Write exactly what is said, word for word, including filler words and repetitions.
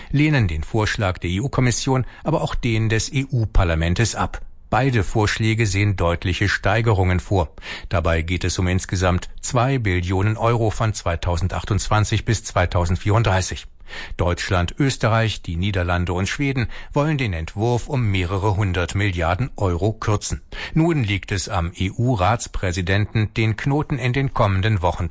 lehnen den Vorschlag der E U-Kommission, aber auch den des E U-Parlamentes ab. Beide Vorschläge sehen deutliche Steigerungen vor. Dabei geht es um insgesamt zwei Billionen Euro von zweitausendachtundzwanzig bis zweitausendvierunddreißig. Deutschland, Österreich, die Niederlande und Schweden wollen den Entwurf um mehrere hundert Milliarden Euro kürzen. Nun liegt es am E U-Ratspräsidenten, den Knoten in den kommenden Wochen